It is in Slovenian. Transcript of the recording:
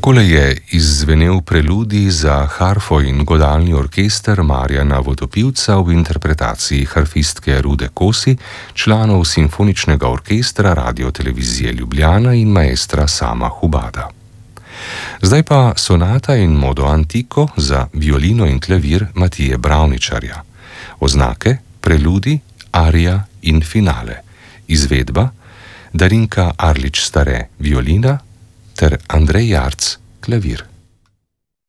Takole je izzvenel preludij za harfo in godalni orkester Marjana Vodopivca v interpretaciji harfistke Rude Kosi, članov Simfoničnega orkestra Radiotelevizije Ljubljana in maestra Sama Hubada. Zdaj pa sonata in modo antico za violino in klavir Matije Bravničarja. Oznake, preludij, arija in finale. Izvedba Darinka Arlič Stare, violina, ter Andrej Jarc, klavir.